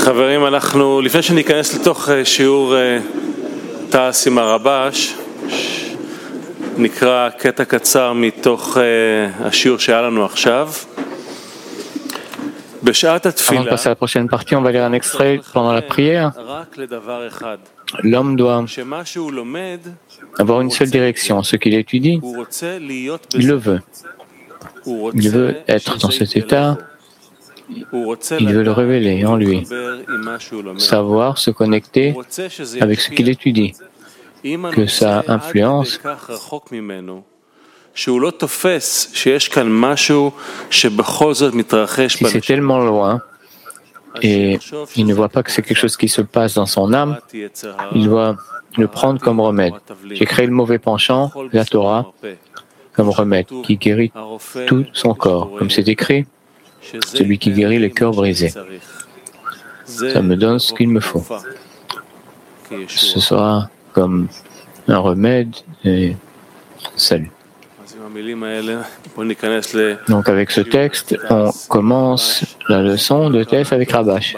חברים, אנחנו, לפני שניכנס לתוך שיעור תעש עם הרבש, נקרא קטע קצר מתוך השיעור שהיה לנו עכשיו. בשעת התפילה, avant de passer à la prochaine partie, on va lire un extrait pendant la prière. L'homme doit avoir une seule direction. Ce qu'il étudie, il le veut. Il veut être dans cet état. Il veut le révéler en lui. Savoir se connecter avec ce qu'il étudie. Que ça influence. Si c'est tellement loin et il ne voit pas que c'est quelque chose qui se passe dans son âme, il doit le prendre comme remède. J'ai créé le mauvais penchant, la Torah, comme remède, qui guérit tout son corps. Comme c'est écrit, celui qui guérit les cœurs brisés. Ça me donne ce qu'il me faut. Ce sera comme un remède et salut. Donc avec ce texte, on commence la leçon de Tess avec Rabash.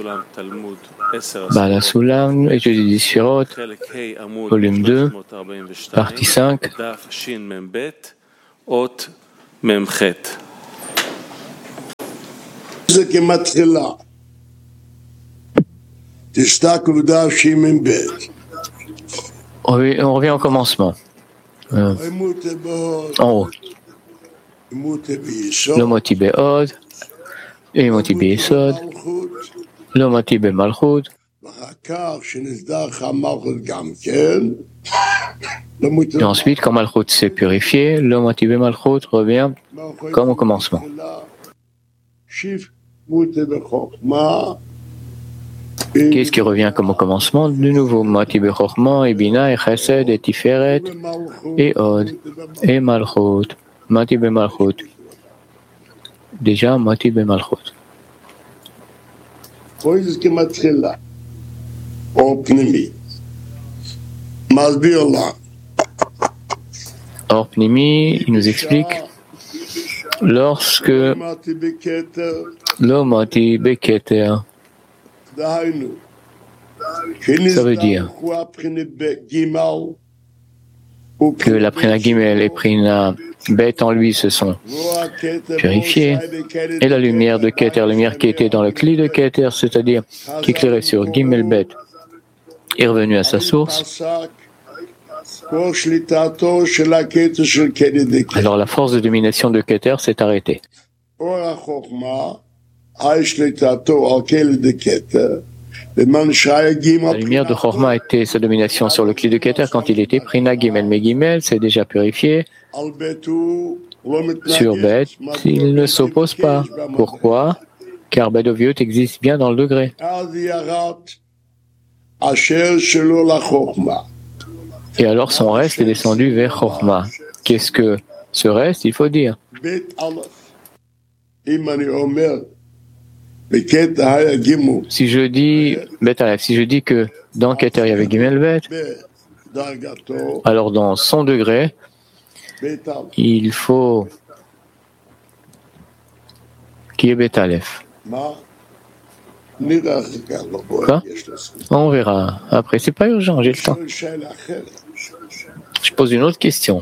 Baal HaSulam, étude des Sphirot, volume 2, partie 5. On revient au commencement. En haut. Lomoti be'od, Emoti be'esod, Lomoti be'malchut. Et ensuite, quand Malchut s'est purifié, Lomoti be'malchut revient comme au commencement. Qu'est-ce qui revient comme au commencement? De nouveau, Mati Bechorma, et Bina, et Chesed, et Tiferet, et Od, et Malchut, Mati Bemalchut. Déjà, Mati Bemalchut. Or Pnimi, il nous explique, lorsque Lomati Beketer, ça veut dire que la Prina Gimel et Prina Bet en lui se sont purifiés, et la lumière de Keter, la lumière qui était dans le Kli de Keter, c'est-à-dire qui éclairait sur Gimel Bet, est revenue à sa source. Alors la force de domination de Keter s'est arrêtée. La lumière de Chorma était sa domination sur le Kli de Keter quand il était Prina Gimel. Mais Gimel s'est déjà purifié. Sur Bet, il ne s'oppose pas. Pourquoi? Car Bet Oviot existe bien dans le degré. Et alors son reste est descendu vers Chorma. Qu'est-ce que ce reste? Il faut dire. Si je dis Bet Aleph, si je dis que dans Keter il y avait Gimel Bet, alors dans son degré, il faut qu'il y ait Bet Aleph. Quoi? On verra. Après, c'est pas urgent, j'ai le temps. Je pose une autre question.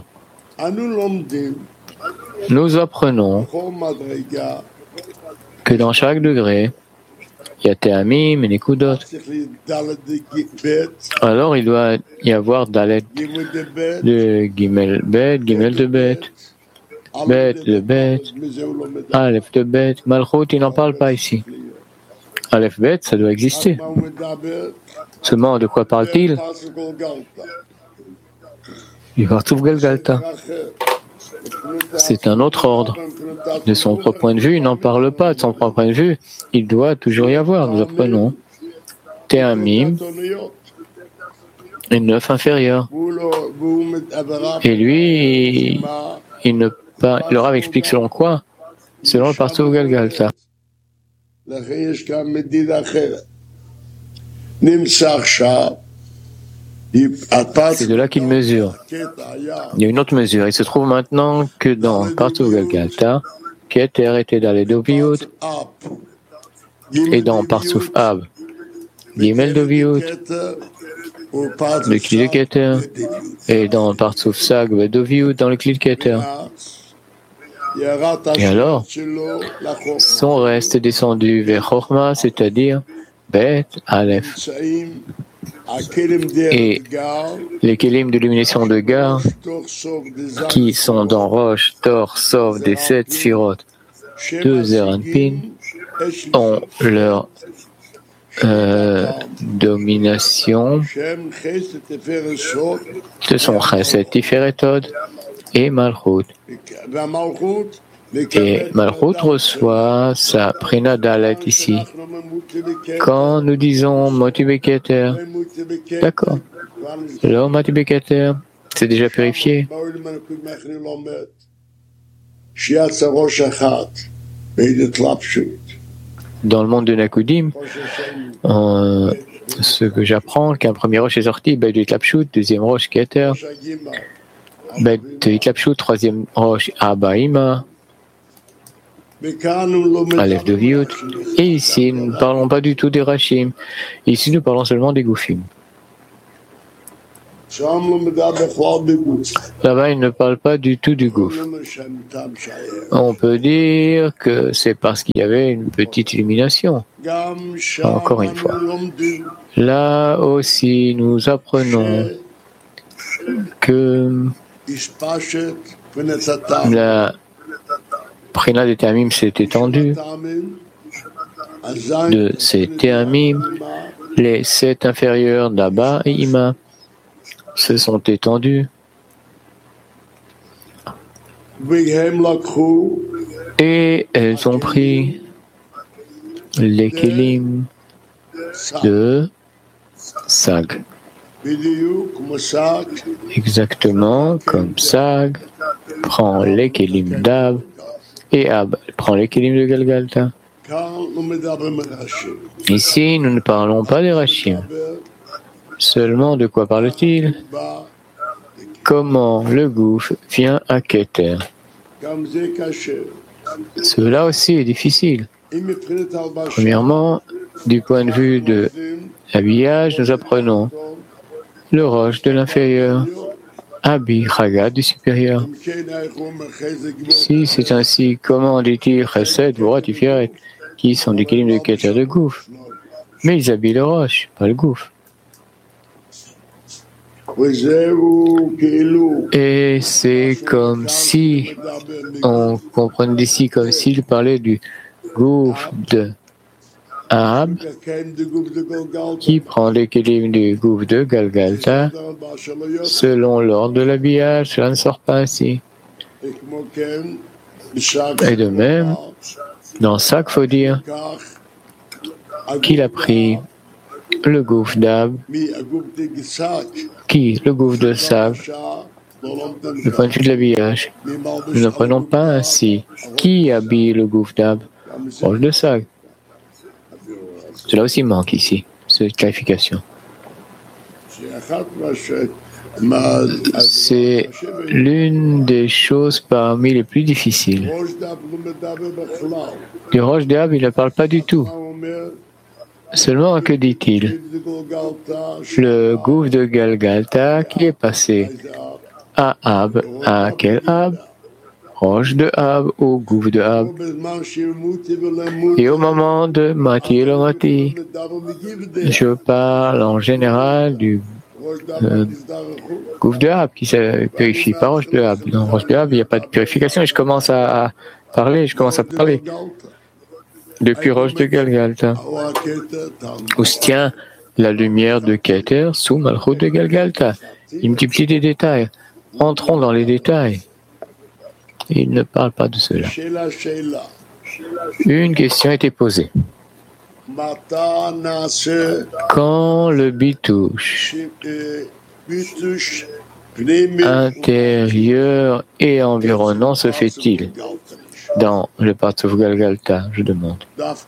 Nous apprenons que dans chaque degré, il y a Te'amim et Nekudot. Alors il doit y avoir Dalet de Gimel Bet, Gimel de Bet, Bet de Bet, Aleph de Bet, Malchut, il n'en parle pas ici. Aleph Bet, ça doit exister. Seulement, de quoi parle-t-il? Du Partouf Galgalta. C'est un autre ordre. De son propre point de vue, il n'en parle pas. De son propre point de vue, il doit toujours y avoir. Nous apprenons Te'amim et 9 inférieurs. Et lui, le Rav explique selon quoi? Selon le Partouf Galgalta. C'est de là qu'il mesure. Il y a une autre mesure. Il se trouve maintenant que dans Partouf Galgalta, Keter était dans les Doviot, et dans Partouf Ab, Gimel Doviut, le Kli de Keter, et dans le Partsouf Sag Doviut, dans le Kli de Keter. Et alors, son reste est descendu vers Chorma, c'est-à-dire Bet Aleph. Et les Kélim de l'illumination de Gar, qui sont dans Roche, Tor, Sov, des 7 Sphirot, 2 Zeranpin, ont leur domination. Ce sont Chesed, Tiferet, Hod et Malchut. Et Malchut reçoit sa Prina Dalet ici. Quand nous disons Moti Beketer, d'accord. Alors Moti Beketer, c'est déjà purifié. Dans le monde de Nakudim, ce que j'apprends, qu'un premier roche est sorti, Bet Itlapshut, deuxième roche Keter, Bet Itlapshut, troisième roche Abaïma, Aleph de Viut. Et ici, nous ne parlons pas du tout des Rachim. Ici, nous parlons seulement des Goufim. Là-bas, il ne parle pas du tout du Gouf. On peut dire que c'est parce qu'il y avait une petite illumination. Encore une fois. Là aussi, nous apprenons que la Prina des Théamim s'est étendue. De ces Théamim, les 7 inférieurs d'Abba et Ima se sont étendus. Et elles ont pris les Kélim de Sag. Exactement comme Sag prend les Kélim d'Ab et Ab prend les Kélim de Galgalta. Ici, nous ne parlons pas des Rachim. Seulement, de quoi parle-t-il? Comment le Gouf vient à Keter? Cela aussi est difficile. Premièrement, du point de vue de l'habillage, nous apprenons le roche de l'inférieur, Abi Chagat du supérieur. Si c'est ainsi, comment dit-il Chesed, Vorah, Tiferet, qui sont des Kélim de Keter de Gouf? Mais ils habillent le roche, pas le Gouf. Et c'est comme si, on comprend d'ici, comme s'il parlait du Gouf de Ab, qui prend les Kélim du Gouf de Galgalta, selon l'ordre de l'habillage, cela ne sort pas ainsi. Et de même, dans ça qu'il faut dire qu'il a pris le Gouf d'Ab, qui, le Gouf de Sag, le point de vue de l'habillage. Nous n'apprenons pas ainsi. Qui habille le Gouf d'Ab? Roche de Sag. Cela aussi manque ici, cette clarification. C'est l'une des choses parmi les plus difficiles. Du Roche d'Ab, il ne parle pas du tout. Seulement, que dit-il? Le Gouf de Galgalta qui est passé à Ab. À quel Ab? Roche de Ab au Gouf de Ab. Et au moment de Mati et Mati, je parle en général du Gouf de Ab qui se purifie, pas Roche de Ab. Dans Roche de Ab, il n'y a pas de purification et je commence à parler. Depuis Roche de Galgalta, où se tient la lumière de Keter sous Malchut de Galgalta. Il multiplie des détails. Entrons dans les détails. Il ne parle pas de cela. Une question a été posée. Quand le bitouche intérieur et environnant se fait-il dans le Partsouf Galgalta, je demande.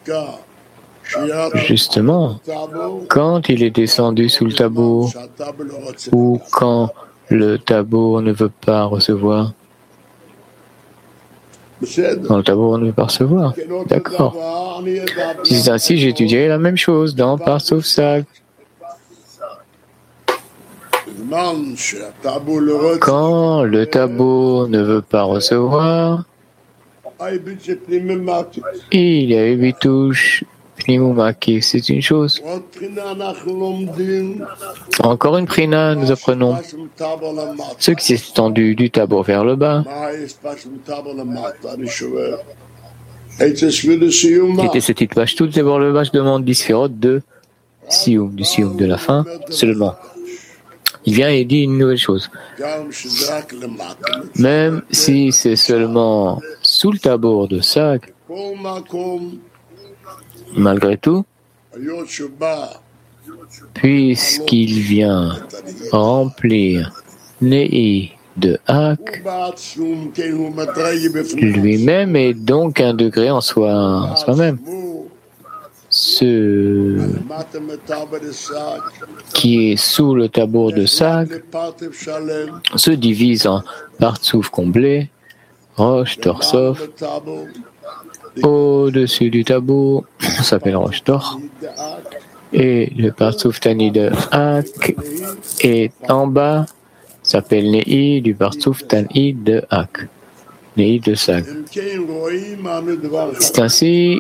Justement, quand il est descendu sous le tabou, ou quand le tabou ne veut pas recevoir, Dans le tabour, on ne veut pas recevoir. D'accord. Si c'est ainsi, j'étudierai la même chose dans Partsouf Sag. Quand le tabour ne veut pas recevoir, il y a eu bitouche, pnimumaki, c'est une chose. Encore une prina, nous apprenons ce qui s'est étendu du tabour vers le bas. Était ce titre Pashtout d'abord le bas, je demande d'Isphirot de Sioum, du Sioum de la fin seulement. Il vient et dit une nouvelle chose. Même si c'est seulement sous le tabour de Sag, malgré tout, puisqu'il vient remplir Nei de Hak, lui-même est donc un degré en soi-même. Ce qui est sous le tabour de Sag se divise en Partsouf comblé, Rosh Torsof. Au-dessus du tabour, on s'appelle Rosh Tor. Et le Partsouf Tani de Hak est en bas, s'appelle Nei du Partsouf Tani de Hak. Nei de Sag. C'est ainsi